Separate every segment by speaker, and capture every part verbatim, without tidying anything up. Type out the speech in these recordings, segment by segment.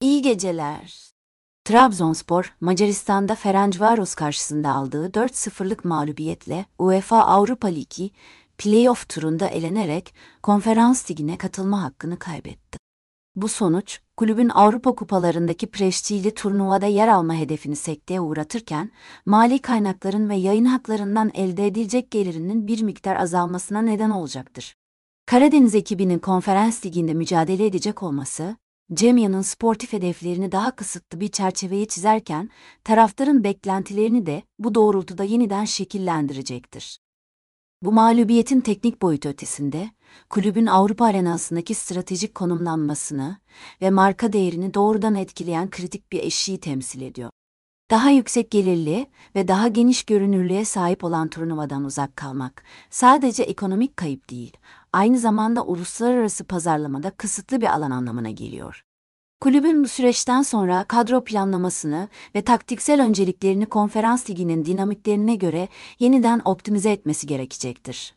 Speaker 1: İyi geceler. Trabzonspor, Macaristan'da Ferencvaros karşısında aldığı dört sıfırlık mağlubiyetle UEFA Avrupa Ligi play-off turunda elenerek Konferans Ligi'ne katılma hakkını kaybetti. Bu sonuç, kulübün Avrupa kupalarındaki prestijli turnuvada yer alma hedefini sekteye uğratırken, mali kaynakların ve yayın haklarından elde edilecek gelirinin bir miktar azalmasına neden olacaktır. Karadeniz ekibinin Konferans Ligi'nde mücadele edecek olması, Cemya'nın sportif hedeflerini daha kısıtlı bir çerçeveye çizerken, taraftarın beklentilerini de bu doğrultuda yeniden şekillendirecektir. Bu mağlubiyetin teknik boyutu ötesinde, kulübün Avrupa arenasındaki stratejik konumlanmasını ve marka değerini doğrudan etkileyen kritik bir eşiği temsil ediyor. Daha yüksek gelirli ve daha geniş görünürlüğe sahip olan turnuvadan uzak kalmak, sadece ekonomik kayıp değil, aynı zamanda uluslararası pazarlamada kısıtlı bir alan anlamına geliyor. Kulübün bu süreçten sonra kadro planlamasını ve taktiksel önceliklerini Konferans Ligi'nin dinamiklerine göre yeniden optimize etmesi gerekecektir.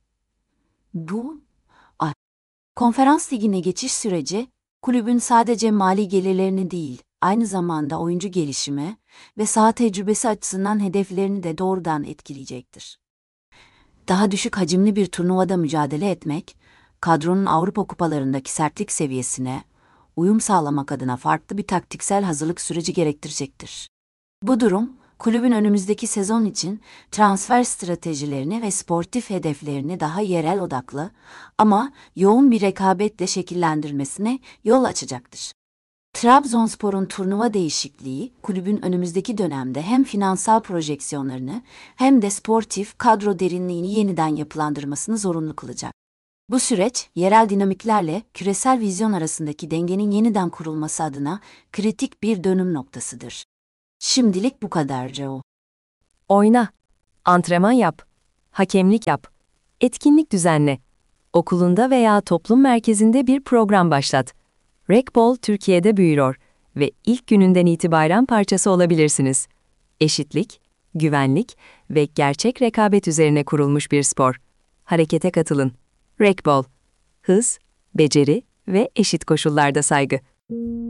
Speaker 1: Bu, a, Konferans Ligi'ne geçiş süreci, kulübün sadece mali gelirlerini değil, aynı zamanda oyuncu gelişimi ve saha tecrübesi açısından hedeflerini de doğrudan etkileyecektir. Daha düşük hacimli bir turnuvada mücadele etmek, kadronun Avrupa kupalarındaki sertlik seviyesine uyum sağlamak adına farklı bir taktiksel hazırlık süreci gerektirecektir. Bu durum, kulübün önümüzdeki sezon için transfer stratejilerini ve sportif hedeflerini daha yerel odaklı ama yoğun bir rekabetle şekillendirmesine yol açacaktır. Trabzonspor'un turnuva değişikliği, kulübün önümüzdeki dönemde hem finansal projeksiyonlarını hem de sportif kadro derinliğini yeniden yapılandırmasını zorunlu kılacak. Bu süreç, yerel dinamiklerle küresel vizyon arasındaki dengenin yeniden kurulması adına kritik bir dönüm noktasıdır. Şimdilik bu kadar Joe.
Speaker 2: Oyna, antrenman yap, hakemlik yap, etkinlik düzenle. Okulunda veya toplum merkezinde bir program başlat. Rec Ball Türkiye'de büyüyor ve ilk gününden itibaren parçası olabilirsiniz. Eşitlik, güvenlik ve gerçek rekabet üzerine kurulmuş bir spor. Harekete katılın. Rec Ball. Hız, beceri ve eşit koşullarda saygı.